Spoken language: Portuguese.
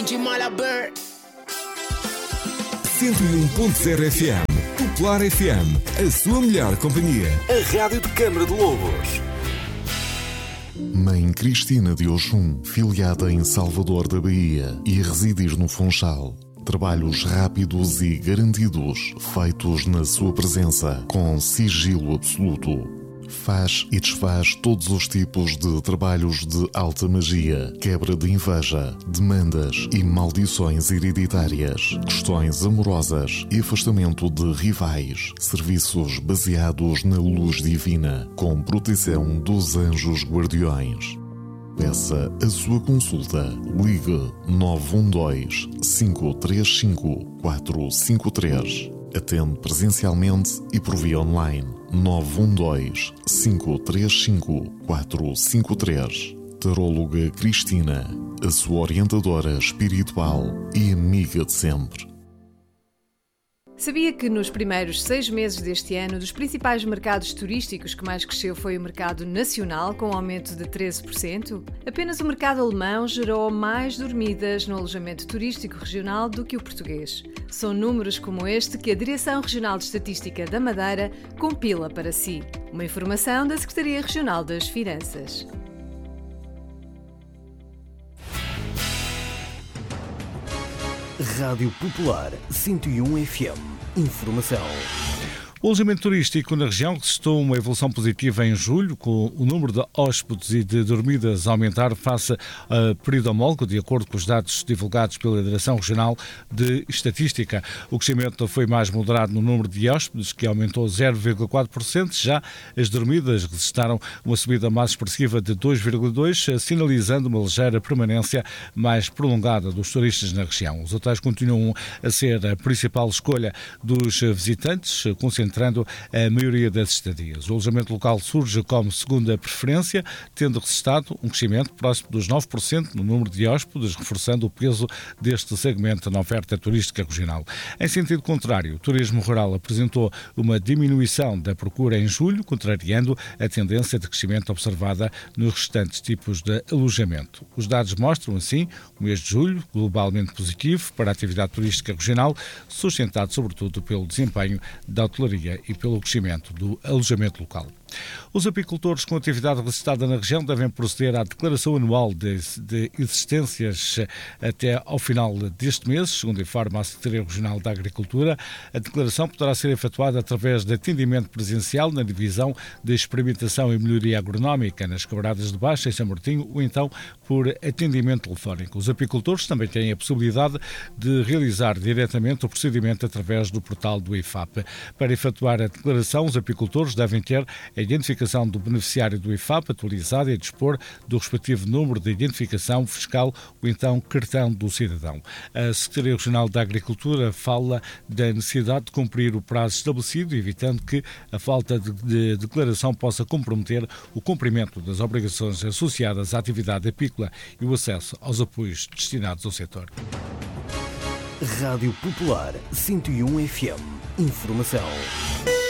DJ Malabar. 101.0 FM, Popular FM, a sua melhor companhia. A rádio de Câmara de Lobos. Mãe Cristina de Oxum, filiada em Salvador da Bahia e a residir no Funchal. Trabalhos rápidos e garantidos, feitos na sua presença, com sigilo absoluto. Faz e desfaz todos os tipos de trabalhos de alta magia, quebra de inveja, demandas e maldições hereditárias, questões amorosas e afastamento de rivais, serviços baseados na luz divina, com proteção dos anjos guardiões. Peça a sua consulta. Ligue 912-535-453. Atende presencialmente e por via online. 912-535-453. Taróloga Cristina, a sua orientadora espiritual e amiga de sempre. Sabia que nos primeiros 6 meses deste ano, dos principais mercados turísticos que mais cresceu foi o mercado nacional, com um aumento de 13%? Apenas o mercado alemão gerou mais dormidas no alojamento turístico regional do que o português. São números como este que a Direção Regional de Estatística da Madeira compila para si. Uma informação da Secretaria Regional das Finanças. Rádio Popular 101 FM. Informação. O alojamento turístico na região registrou uma evolução positiva em julho, com o número de hóspedes e de dormidas a aumentar face ao período homólogo, de acordo com os dados divulgados pela Direção Regional de Estatística. O crescimento foi mais moderado no número de hóspedes, que aumentou 0,4%, já as dormidas registraram uma subida mais expressiva de 2,2%, sinalizando uma ligeira permanência mais prolongada dos turistas na região. Os hotéis continuam a ser a principal escolha dos visitantes, concentrando a maioria das estadias. O alojamento local surge como segunda preferência, tendo registrado um crescimento próximo dos 9% no número de hóspedes, reforçando o peso deste segmento na oferta turística regional. Em sentido contrário, o turismo rural apresentou uma diminuição da procura em julho, contrariando a tendência de crescimento observada nos restantes tipos de alojamento. Os dados mostram, assim, o mês de julho globalmente positivo para a atividade turística regional, sustentado sobretudo pelo desempenho da hotelaria e pelo crescimento do alojamento local. Os apicultores com atividade registrada na região devem proceder à declaração anual de existências até ao final deste mês, segundo informa a Secretaria Regional da Agricultura. A declaração poderá ser efetuada através de atendimento presencial na Divisão de Experimentação e Melhoria Agronómica, nas Quebradas de Baixa, em São Martinho, ou então por atendimento telefónico. Os apicultores também têm a possibilidade de realizar diretamente o procedimento através do portal do IFAP. Para efetuar a declaração, os apicultores devem ter a identificação do beneficiário do IFAP atualizada e dispor do respectivo número de identificação fiscal ou então cartão do cidadão. A Secretaria Regional da Agricultura fala da necessidade de cumprir o prazo estabelecido, evitando que a falta de declaração possa comprometer o cumprimento das obrigações associadas à atividade apícola e o acesso aos apoios destinados ao setor. Rádio Popular 101 FM. Informação.